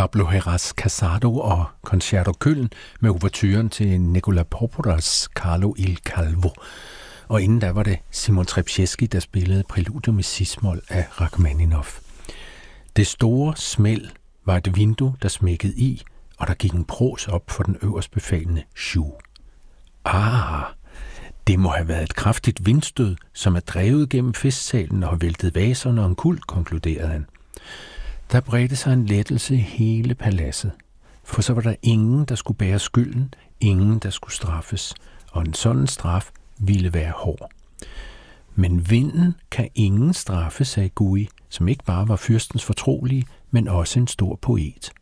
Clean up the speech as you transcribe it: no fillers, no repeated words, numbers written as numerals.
Pablo Heras Casado og Concerto Köln med ouverturen til Nicola Porporas Carlo il Calvo. Og inden da var det Simon Trpceski, der spillede Præludium i cis-mol af Rachmaninoff. Det store smæld var et vindue, der smækkede i, og der gik en pros op for den øverstbefalende Schuh. Det må have været et kraftigt vindstød, som er drevet gennem festsalen og har væltet vaserne og en kult, konkluderede han. Der bredte sig en lettelse i hele paladset, for så var der ingen, der skulle bære skylden, ingen, der skulle straffes, og en sådan straf ville være hård. Men vinden kan ingen straffe, sagde Gui, som ikke bare var fyrstens fortrolige, men også en stor poet.